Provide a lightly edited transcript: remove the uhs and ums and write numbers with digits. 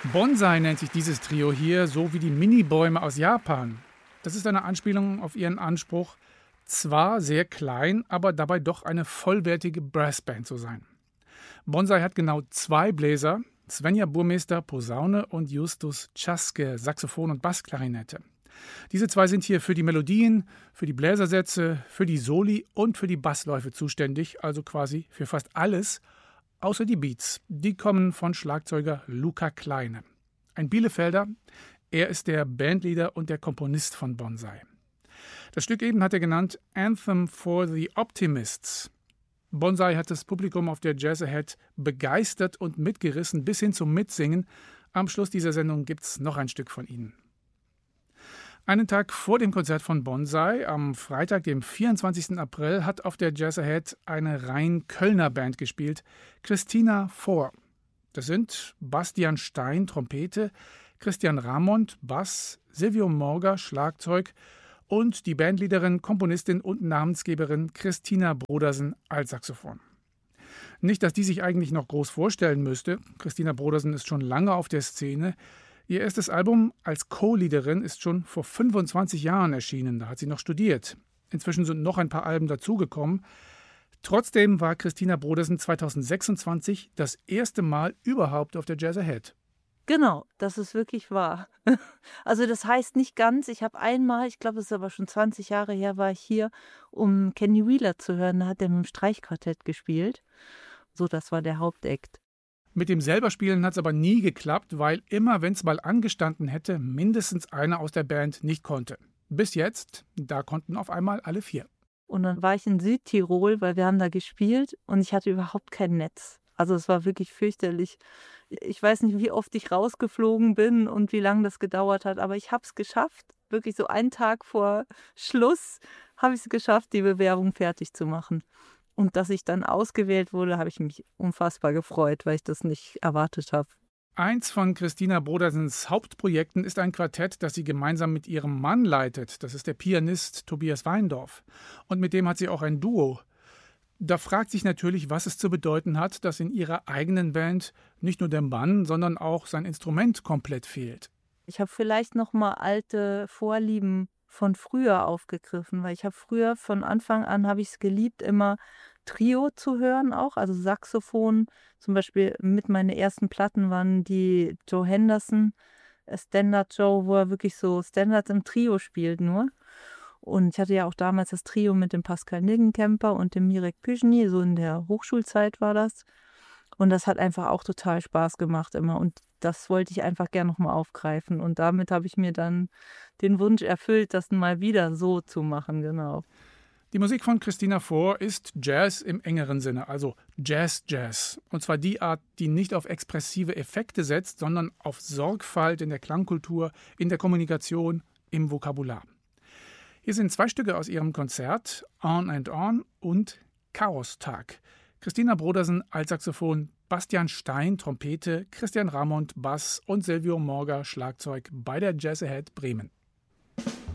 Bonsai nennt sich dieses Trio hier, so wie die Minibäume aus Japan. Das ist eine Anspielung auf ihren Anspruch, zwar sehr klein, aber dabei doch eine vollwertige Brassband zu sein. Bonsai hat genau 2 Bläser, Svenja Burmester Posaune und Justus Czaske Saxophon und Bassklarinette. Diese 2 sind hier für die Melodien, für die Bläsersätze, für die Soli und für die Bassläufe zuständig, also quasi für fast alles, außer die Beats. Die kommen von Schlagzeuger Luca Kleine. Ein Bielefelder, er ist der Bandleader und der Komponist von Bonsai. Das Stück eben hat er genannt Anthem for the Optimists. Bonsai hat das Publikum auf der Jazz Ahead begeistert und mitgerissen bis hin zum Mitsingen. Am Schluss dieser Sendung gibt's noch ein Stück von ihnen. Einen Tag vor dem Konzert von Bonsai, am Freitag, dem 24. April, hat auf der Jazz Ahead eine rein Kölner Band gespielt, Christina 4. Das sind Bastian Stein, Trompete, Christian Ramond, Bass, Silvio Morga, Schlagzeug und die Bandleaderin, Komponistin und Namensgeberin Christina Brodersen als Saxophon. Nicht, dass die sich eigentlich noch groß vorstellen müsste. Christina Brodersen ist schon lange auf der Szene. Ihr erstes Album als Co-Leaderin ist schon vor 25 Jahren erschienen. Da hat sie noch studiert. Inzwischen sind noch ein paar Alben dazugekommen. Trotzdem war Christina Brodersen 2026 das erste Mal überhaupt auf der Jazz Ahead. Genau, das ist wirklich wahr. Also das heißt nicht ganz, ich habe einmal, ich glaube, es ist aber schon 20 Jahre her, war ich hier, um Kenny Wheeler zu hören. Da hat er mit dem Streichquartett gespielt. So, das war der Hauptakt. Mit dem selber Spielen hat es aber nie geklappt, weil immer, wenn es mal angestanden hätte, mindestens einer aus der Band nicht konnte. Bis jetzt, da konnten auf einmal alle 4. Und dann war ich in Südtirol, weil wir haben da gespielt und ich hatte überhaupt kein Netz. Also es war wirklich fürchterlich. Ich weiß nicht, wie oft ich rausgeflogen bin und wie lange das gedauert hat, aber ich habe es geschafft. Wirklich so einen Tag vor Schluss habe ich es geschafft, die Bewerbung fertig zu machen. Und dass ich dann ausgewählt wurde, habe ich mich unfassbar gefreut, weil ich das nicht erwartet habe. Eins von Christina Brodersens Hauptprojekten ist ein Quartett, das sie gemeinsam mit ihrem Mann leitet. Das ist der Pianist Tobias Weindorf. Und mit dem hat sie auch ein Duo. Da fragt sich natürlich, was es zu bedeuten hat, dass in ihrer eigenen Band nicht nur der Mann, sondern auch sein Instrument komplett fehlt. Ich habe vielleicht noch mal alte Vorlieben von früher aufgegriffen, weil ich habe früher von Anfang an habe ich es geliebt, immer Trio zu hören auch, also Saxophon. Zum Beispiel mit meinen ersten Platten waren die Joe Henderson, Standard Joe, wo er wirklich so Standards im Trio spielt nur. Und ich hatte ja auch damals das Trio mit dem Pascal Niggenkemper und dem Mirek Pyschny, so in der Hochschulzeit war das. Und das hat einfach auch total Spaß gemacht immer. Und das wollte ich einfach gerne nochmal aufgreifen. Und damit habe ich mir dann den Wunsch erfüllt, das mal wieder so zu machen, genau. Die Musik von Christina 4 ist Jazz im engeren Sinne, also Jazz-Jazz. Und zwar die Art, die nicht auf expressive Effekte setzt, sondern auf Sorgfalt in der Klangkultur, in der Kommunikation, im Vokabular. Hier sind 2 Stücke aus ihrem Konzert, On and On und Chaostag. Christina Brodersen Altsaxophon, Bastian Stein Trompete, Christian Ramond Bass und Silvio Morga Schlagzeug bei der Jazz Ahead Bremen.